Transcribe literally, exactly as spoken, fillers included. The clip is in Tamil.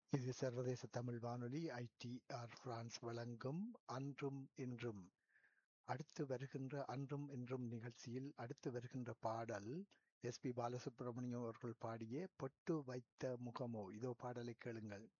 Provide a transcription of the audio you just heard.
இது சர்வதேச தமிழ் வானொலி ஐ டி ஆர் பிரான்ஸ் வழங்கும் அன்றும் இன்றும். அடுத்து வருகின்ற அன்றும் இன்றும் நிகழ்ச்சியில் அடுத்து வருகின்ற பாடல் எஸ் பி பாலசுப்ரமணியம் அவர்கள் பாடிய பொட்டு வைத்த முகமோ. இதோ பாடலை கேளுங்கள்.